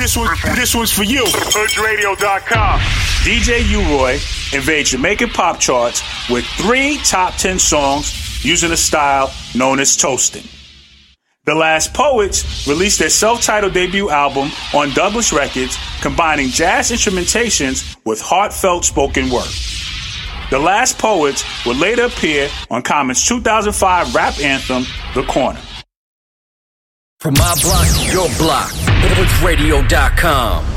This one's for you. HoodRadio.com. DJ U-Roy invades Jamaican pop charts with 3 top 10 songs using a style known as toasting. The Last Poets released their self-titled debut album on Douglas Records, combining jazz instrumentations with heartfelt spoken word. The Last Poets would later appear on Common's 2005 rap anthem, The Corner. From my block to your block, HoodRadio.com.